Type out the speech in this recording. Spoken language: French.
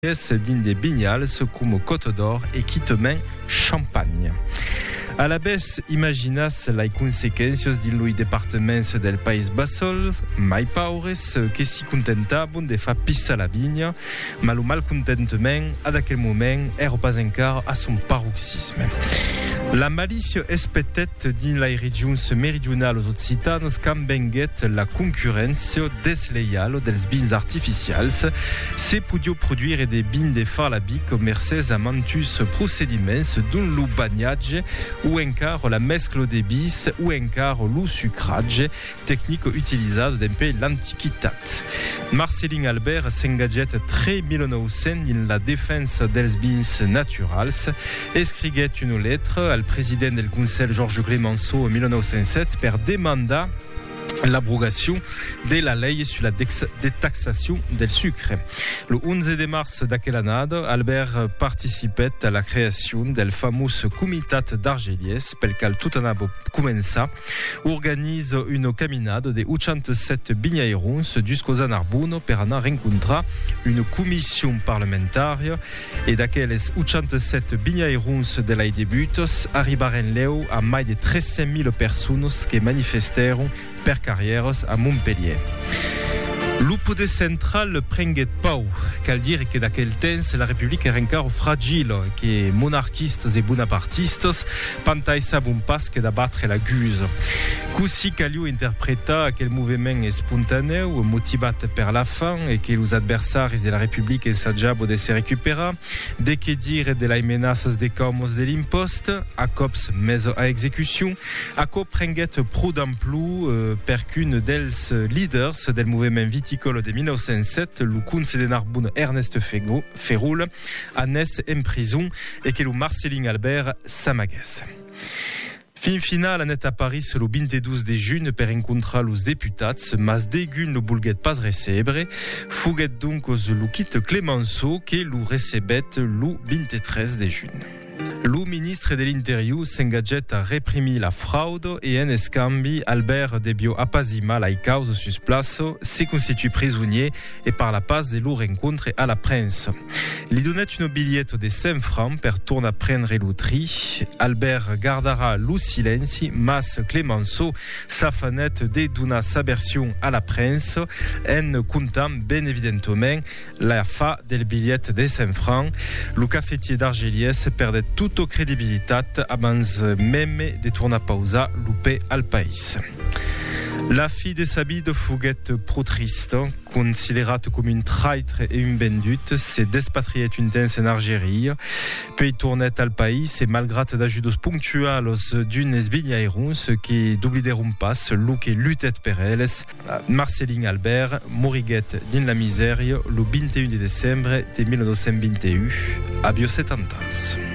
din des Bignals comme Côte d'Or et Quitemain Champagne. A la bes imaginas la consequencias din lui departaments del País Basol, mai paures que si contentabon de fa pissa la vigna, ma lo malcontentement ad aquel moment era pas encara a son paroxysme. La malicia es petet din la regions meridionalos occitanos cam benguet la concurrència desleial dels vins artificials se podio produire des vins de far la bic mercès a mantus procediments d'un lo bagnatge ou encara la mescla de bis ou encara lo sucratge, tecnique utilisada d'empe l'antiquitat. Marcelin Albert s'engaget 1900 in la defensa dels vins naturals, escriguet une lettre al président del Consell Georges Clemenceau en 1907 per demandar l'abrogation de la lei sur la détaxation del sucre. Le 11 de mars d'aquella annada, Albert participait à la création del famós Comitat d'Argelies, pel qual tot anava començar, organise une caminada de 87 vignairons jusqu'aux Anarbuno per anar rencontrar une commission parlementaire et d'aquelles 87 vignairons de la debutos arribaren leu a mai de 13.000 persones que manifesteron per carrieres a Montpellier. Lo poder central prenguet pau, cal dire que d'aquell temps la República era encara fragile, que monarquistes e bonapartistes pantaissabon pas que d'abatre la guse. Così caliu interpretar aquel moviment espontaneu motivat per la faim e que los adversaris de la República ensajabo de se recuperar, de que dire de la amenaças de caumos de l'impost, a cops meso a execution, a co prenguet pro d'amplu per qu'un dels leaders del moviment viticole de 1907, le Kunz de Narbonne Ernest Ferroul, anès en prison et que le Marcelin Albert s'amaguès. Fin final anet a Paris le 22 de juny per encontrar los deputats, mas degun lo bulguet pas recebre, fuguet donc lo kit Clemenceau que lo recebet lo 23 de juny. Le ministre de l'Interior s'engaget a reprimir la fraude et en escambi Albert debio apasima la cause sus plaço, se constitue prisonnier et par la passe de lo rencontre à la presse. Li donnet une billette de 5 francs per torn a prendre lo tri. Albert gardara lo silenci, mas Clemenceau s'afanet de donar sa version à la presse en comptant ben évidemment la fa del billet de 5 francs. Le cafetier d'Argelies perdet toute credibilitat abans meme de tornar a pausa lupe al país. La fille de Sabide fuguet pro triste, considerat com un traitre et un vendut, se despatriet un temps en Algérie, puis tournet al país et malgrat d'ajudos punctualos d'unes vignairons qui d'oblideron pas lo que lutet per elles, Marcelin Albert moriguet din la misèria le 21 de décembre de 1921 a 70 ans.